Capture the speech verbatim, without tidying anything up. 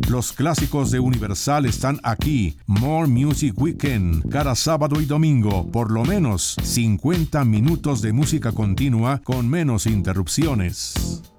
Los clásicos de Universal están aquí. More Music Weekend, cada sábado y domingo, por lo menos cincuenta minutos de música continua con menos interrupciones.